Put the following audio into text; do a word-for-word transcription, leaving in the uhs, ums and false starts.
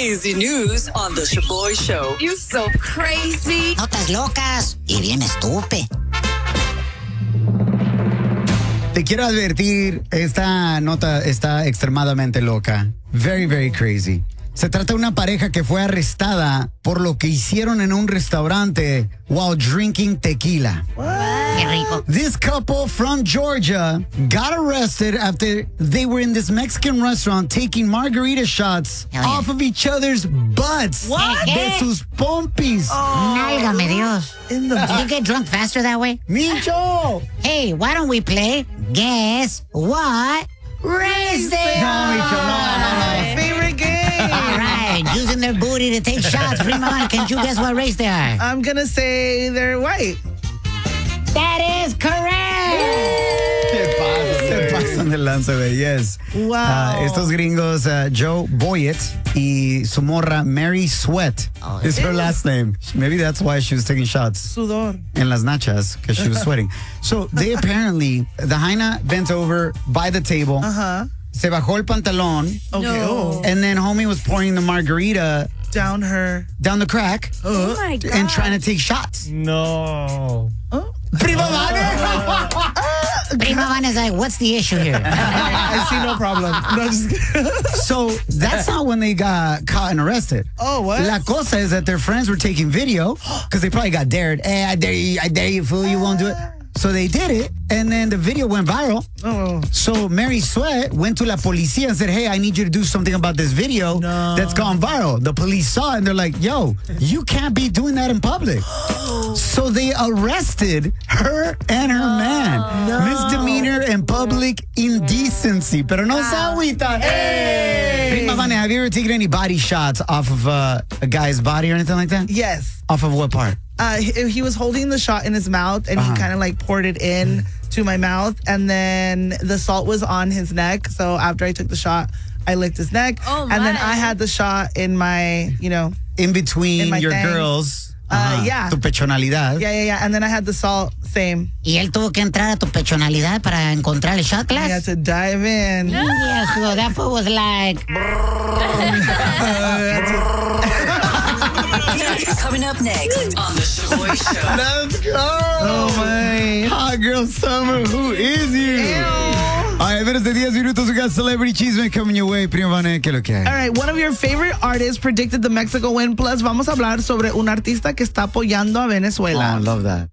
Crazy news on the Shaboy Show. You so crazy. Notas locas y bien estúpido. Te quiero advertir, esta nota está extremadamente loca. Very, very crazy. Se trata de una pareja que fue arrestada por lo que hicieron en un restaurante while drinking tequila. Qué rico. This couple from Georgia got arrested after they were in this Mexican restaurant taking margarita shots Hell yeah. off of each other's butts. What? De sus pompis. Nálgame Dios. In the Do you get drunk faster that way? Micho! Hey, why don't we play Guess What? Race Day! No, Micho, no, no, no. favorite game. All right, using their booty to take shots. Prima, can you guess what race they are? I'm gonna say they're white. That is correct! ¿Qué pasa? Se pasan de lanza, güey. Yes. Wow. Uh, estos gringos, uh, Joe Boyett y su morra Mary Sweat Oh, is her last name. Maybe that's why she was taking shots Sudor. en las nachas, because she was sweating. So they apparently, the hyena bent over by the table, Uh-huh. se bajó el pantalón, Okay. No. Oh. and then homie was pouring the margarita Down her. down the crack Oh my God. and trying to take shots. No. Oh. Prima Vane! Prima Van is like, what's the issue here? I see no problem. No, just kidding. So that's not when they got caught and arrested. Oh, what? La cosa is that their friends were taking video because they probably got dared. Hey, I dare you, I dare you, fool, you won't do it. So they did it, and then the video went viral. Oh. So Mary Sweat went to la policía and said, hey, I need you to do something about this video No. that's gone viral. The police saw it, and they're like, yo, you can't be doing that in public. So they arrested her and her man. No. Misdemeanor and public indecency. Pero no se agüita. Hey. Prima Vane, have you ever taken any body shots off of uh, a guy's body or anything like that? Yes. Off of what part? Uh, he, he was holding the shot in his mouth, and Uh-huh. he kind of like poured it in to my mouth, and then the salt was on his neck. So after I took the shot, I licked his neck, Oh, and then my. I had the shot in my, you know, In between In my your thing. girls. Uh, Ajá, yeah. Tu pechonalidad. yeah, yeah, yeah, and then I had the salt, same. Y él tuvo que entrar a tu pechonalidad para encontrar el shot I glass. had to dive in. Yeah, so that fool was like, Coming up next on the Shaboy Show. Let's go. Oh, my. Hot girl summer, who is you? All right, menos de diez minutos, we got Celebrity Chisme coming your way. Prima Vane, ¿qué es lo que hay? All right, one of your favorite artists predicted the Mexico win. Plus, vamos a hablar sobre un artista que está apoyando a Oh, Venezuela. I love that.